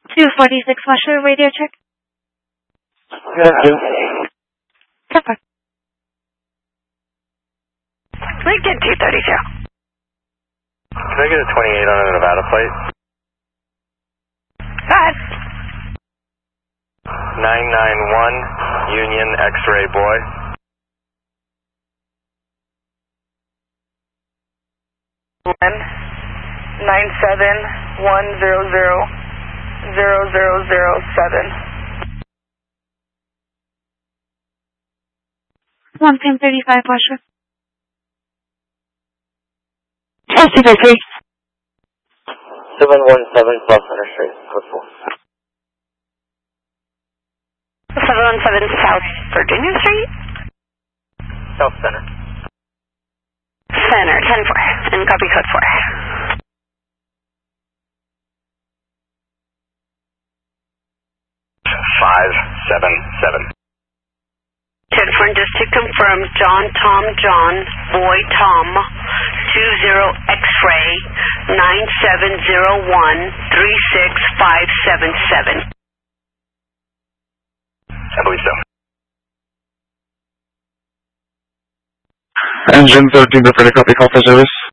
246 Flusher, radio check. Good, too. Perfect. Lincoln 232. Can I get a 28 on a Nevada plate? Go ahead. 991 Union X-Ray Boy. One 971000007. 11035 Flusher. 233. 717 South Center Street, code 4. 717 South Virginia Street? South Center. Center, 10-4, and copy code 4. Five, seven, seven. 10-4, just to confirm, John, Tom, John, Boy, Tom, 20 X-ray, 9701-36577. I believe so. Engine 13 to copy call for service.